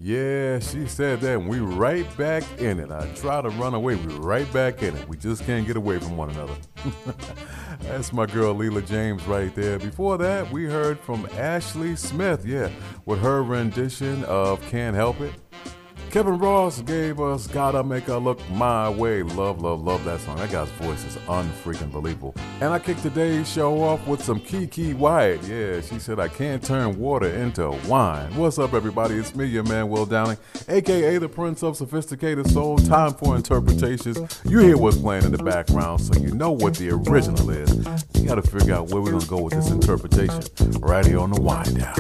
Yeah, she said that, and we right back in it. I try to run away, we right back in it. We just can't get away from one another. That's my girl Leela James right there. Before that, we heard from Ashley Smith, with her rendition of Can't Help It. Kevin Ross gave us Gotta Make Her Look My Way. Love, love, love that song. That guy's voice is unfreaking believable. And I kicked today's show off with some Kiki Wyatt. Yeah, she said, I can't turn water into wine. What's up, everybody? It's me, your man, Will Downing, a.k.a. the Prince of Sophisticated Soul. Time for interpretations. You hear what's playing in the background, so you know what the original is. You got to figure out where we're going to go with this interpretation right here on the Wind Down.